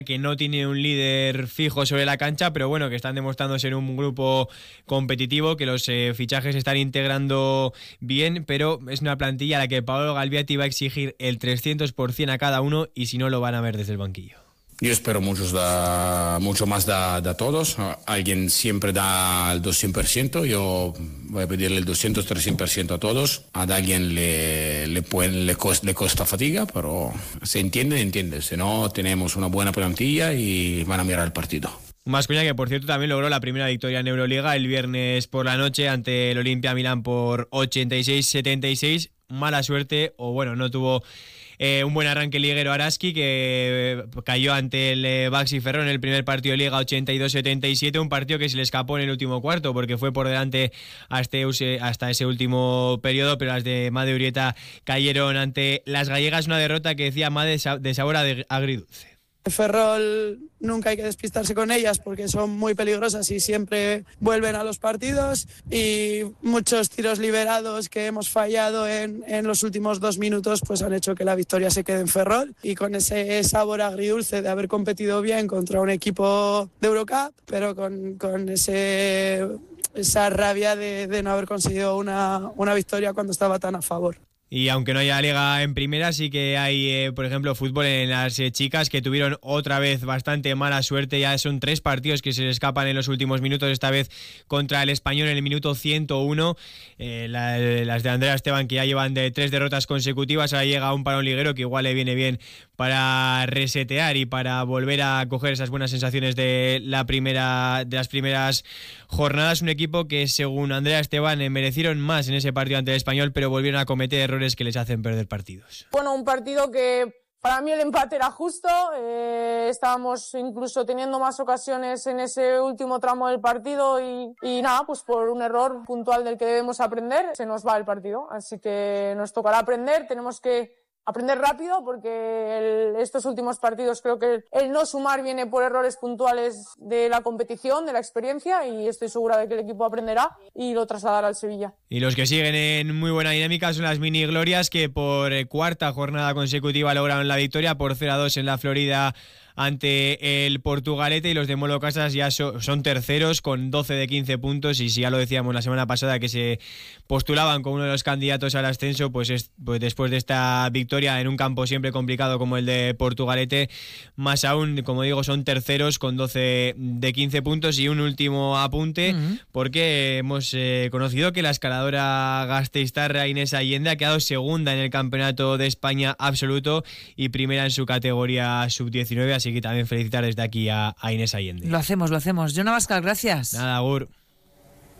que no tiene un líder fijo sobre la cancha, pero bueno, que están demostrando ser un grupo competitivo, que los fichajes se están integrando bien, pero es una plantilla a la que Paolo Galbiati va a exigir el 300% a cada uno y si no lo van a ver desde el banquillo. Yo espero mucho más de todos. Alguien siempre da el 200%. Yo voy a pedirle el 200-300% a todos. A alguien le cuesta fatiga, pero se entiende. Si no, tenemos una buena plantilla y van a mirar el partido. Mascoña que por cierto también logró la primera victoria en Euroliga el viernes por la noche ante el Olimpia Milán por 86-76. Mala suerte, o bueno, no tuvo un buen arranque liguero Araski, que cayó ante el Baxi Ferrol en el primer partido de Liga 82-77, un partido que se le escapó en el último cuarto porque fue por delante hasta ese último periodo, pero las de Made Urieta cayeron ante las gallegas, una derrota que decía Made de sabor agridulce. Ferrol nunca hay que despistarse con ellas porque son muy peligrosas y siempre vuelven a los partidos, y muchos tiros liberados que hemos fallado en los últimos 2 minutos pues han hecho que la victoria se quede en Ferrol, y con ese sabor agridulce de haber competido bien contra un equipo de Eurocup, pero con esa rabia de no haber conseguido una victoria cuando estaba tan a favor. Y aunque no haya liga en primera, sí que hay, por ejemplo, fútbol en las chicas, que tuvieron otra vez bastante mala suerte. Ya son 3 partidos que se les escapan en los últimos minutos, esta vez contra el Español en el minuto 101. Las de Andrea Esteban, que ya llevan de 3 derrotas consecutivas, ahora llega un parón liguero que igual le viene bien para resetear y para volver a coger esas buenas sensaciones de las primeras jornadas. Un equipo que, según Andrea Esteban, merecieron más en ese partido ante el Español, pero volvieron a cometer errores que les hacen perder partidos. Bueno, un partido que para mí el empate era justo. Estábamos incluso teniendo más ocasiones en ese último tramo del partido y nada, pues por un error puntual del que debemos aprender, se nos va el partido. Así que nos tocará aprender, tenemos que aprender rápido porque estos últimos partidos creo que el no sumar viene por errores puntuales de la competición, de la experiencia, y estoy segura de que el equipo aprenderá y lo trasladará al Sevilla. Y los que siguen en muy buena dinámica son las mini glorias, que por 4ª jornada consecutiva lograron la victoria por 0-2 en la Florida ante el Portugalete, y los de Molo Casas ya son terceros con 12 de 15 puntos, y si ya lo decíamos la semana pasada que se postulaban como uno de los candidatos al ascenso, pues después de esta victoria en un campo siempre complicado como el de Portugalete, más aún, como digo, son terceros con 12 de 15 puntos. Y un último apunte, porque hemos conocido que la escaladora gasteiztarra Inés Allende ha quedado segunda en el Campeonato de España absoluto y primera en su categoría sub-19, así que también felicitar desde aquí a Inés Allende. Lo hacemos. John Abascal, gracias. Nada, Agur.